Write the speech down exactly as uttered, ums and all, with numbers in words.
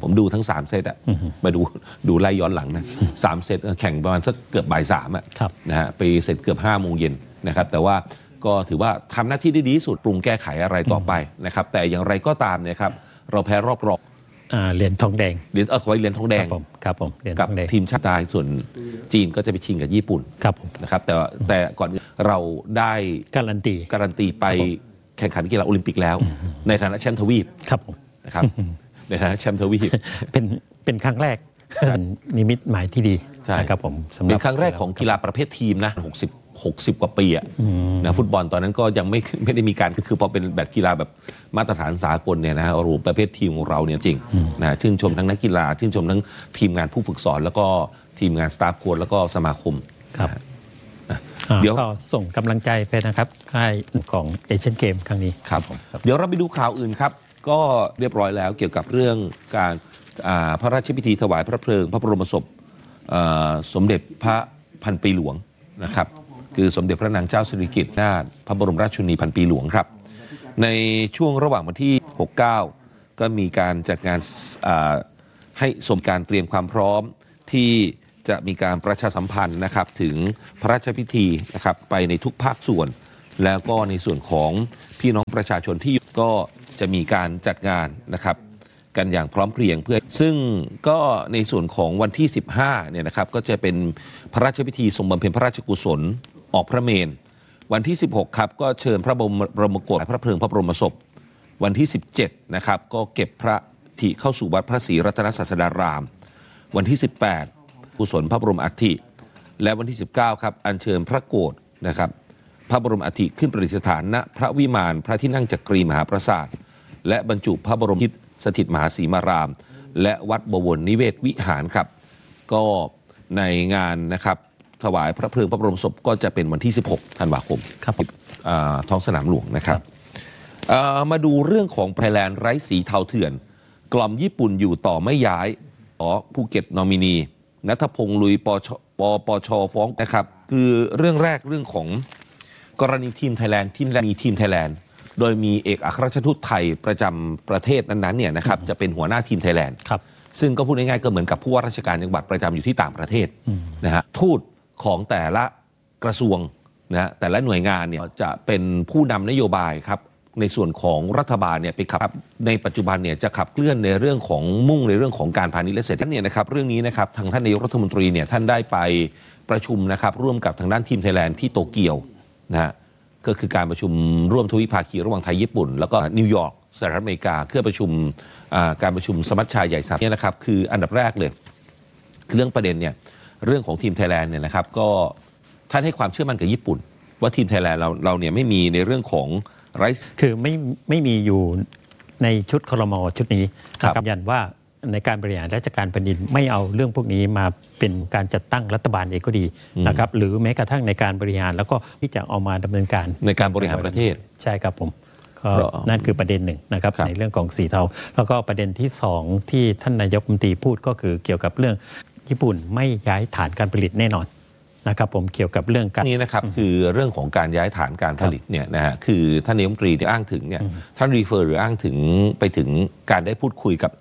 ผมดูทั้งสามเซตอะมาดูดูไล่ย้อนหลังนะสามเซตแข่งประมาณสักเกือบบ่ายสามอะนะฮะไปเสร็จเกือบห้าโมงเย็นนะครับแต่ว่าก็ถือว่าทำหน้าที่ได้ดีที่สุดปรุงแก้ไขอะไรต่อไปนะครับแต่อย่างไรก็ตามเนี่ยครับเราแพ้รอบรองเหรียญทองแดงเหรียญเออขอเหรียญทองแดงครับผมเหรียญทกับองแดงทีมชาติไทยส่วนจีนก็จะไปชิงกับญี่ปุ่นครับผมนะครับแต่แต่ก่อนเราได้การันตีการันตีไปแข่งขันกีฬาโอลิมปิกแล้วในฐานะแชมป์ทวีปครับผมนะครับในฐานะแชมป์ทวีปเป็นเป็นครั้งแรกเป็นนิมิตหมายที่ดีใช่ครับผมเป็นครั้งแรกของกีฬาประเภททีมนะหกสิบ หกสิบกว่าปีอะนะฟุตบอลตอนนั้นก็ยังไม่ไม่ได้มีการคือพอเป็นแบบกีฬาแบบมาตรฐานสากลเนี่ยนะรูปประเภททีมของเราเนี่ยจริงนะชื่นชมทั้งนักกีฬาชื่นชมทั้งทีมงานผู้ฝึกสอนแล้วก็ทีมงานสตาฟโค้ชแล้วก็สมาคมครับเดี๋ยวก็ส่งกำลังใจไปนะครับค่ายของเอเชียนเกมครั้งนี้ครับเดี๋ยวเราไปดูข่าวอื่นครับก็เรียบร้อยแล้วเกี่ยวกับเรื่องการพระราชพิธีถวายพระเพลิงพระบรมศพสมเด็จพระพันปีหลวงนะครับคือสมเด็จพระนางเจ้าสิริกิติ์นาถพระบรมราชชนนีพันปีหลวงครับในช่วงระหว่างวันที่ หก เก้า ก็มีการจัดงานให้สมการเตรียมความพร้อมที่จะมีการประชาสัมพันธ์นะครับถึงพระราชพิธีนะครับไปในทุกภาคส่วนแล้วก็ในส่วนของพี่น้องประชาชนที่ก็จะมีการจัดงานนะครับกันอย่างพร้อมเพรียงเพื่อซึ่งก็ในส่วนของวันที่สิบห้าเนี่ยนะครับก็จะเป็นพระราชพิธีทรงบำเพ็ญพระราชกุศลออกพระเมรุวันที่สิบหกครับก็เชิญพระบรมโกศพระเพลิงพระบรมศพวันที่สิบเจ็ดนะครับก็เก็บพระธิเข้าสู่วัดพระศรีรัตนศาสดารามวันที่สิบแปดกุศลพระบรมอัฐิและวันที่สิบเก้าครับอัญเชิญพระโกศนะครับพระบรมอัฐิขึ้นประดิษฐานณพระวิมานพระที่นั่งจักรีมหาปราสาทและบรรจุพระบรมทิศสถิตมหาสีมารามและวัดบวรนิเวศวิหารครับก็ในงานนะครับถวายพระเพลิงพระบรมศพก็จะเป็นวันที่สิบหกธันวาคมครับท้องสนามหลวงนะครับมาดูเรื่องของไทยแลนด์ไร้สีเทาเถื่อนกล่อมญี่ปุ่นอยู่ต่อไม่ย้ายอ๋อภูเก็ตนอมินีณัฐพงษ์ลุยปชปปชฟ้องนะครับคือเรื่องแรกเรื่องของกรณีทีมไทยแลนด์ทีมมีทีมไทยแลนด์โดยมีเอกอัครราชทูตไทยประจำประเทศนั้นๆเนี่ยนะครับจะเป็นหัวหน้าทีมไทยแลนด์ซึ่งก็พูดง่ายๆก็เหมือนกับผู้ว่าราชการจังหวัดประจำอยู่ที่ต่างประเทศนะฮะทูตของแต่ละกระทรวงนะแต่ละหน่วยงานเนี่ยจะเป็นผู้นำนโยบายครับในส่วนของรัฐบาลเนี่ยไปขับในปัจจุบันเนี่ยจะขับเคลื่อนในเรื่องของมุ่งในเรื่องของการพาณิชย์และเศรษฐกิจเนี่ยนะครับเรื่องนี้นะครับทางท่านนายกรัฐมนตรีเนี่ยท่านได้ไปประชุมนะครับร่วมกับทางด้านทีมไทยแลนด์ที่โตเกียวนะฮะก็คือการประชุมร่วมทวิภาคีระหว่างไทยญี่ปุ่นแล้วก็นิวยอร์กสหรัฐอเมริกาเพื่อประชุมการประชุมสมัชชาใหญ่สามเนี่ยนะครับคืออันดับแรกเลยคือเรื่องประเด็นเนี่ยเรื่องของทีมไทยแลนด์เนี่ยนะครับก็ท่านให้ความเชื่อมั่นกับญี่ปุ่นว่าทีมไทยแลนด์เราเราเนี่ยไม่มีในเรื่องของไรซ์คือไม่ไม่มีอยู่ในชุดครม.ชุดนี้ยืนยันว่าในการบริหารราชการแผ่นดินไม่เอาเรื่องพวกนี้มาเป็นการจัดตั้งรัฐบาลเองก็ดีนะครับหรือแม้กระทั่งในการบริหารแล้วก็ที่จะเอามาดำเนินการในการบริหารประเทศใช่ครับผมก็นั่นคือประเด็นหนึ่งนะครับในเรื่องของสีเทาแล้วก็ประเด็นที่สองที่ท่านนายกรัฐมนตรีพูดก็คือเกี่ยวกับเรื่องญี่ปุ่นไม่ย้ายฐานการผลิตแน่นอนนะครับผมเกี่ยวกับเรื่องการนี้นะครับคือเรื่องของการย้ายฐานการผลิตเนี่ยนะฮะคือท่านนายกรัฐมนตรีที่อ้างถึงเนี่ยท่านรีเฟอร์หรืออ้างถึงไปถึงการได้พูดคุยกับ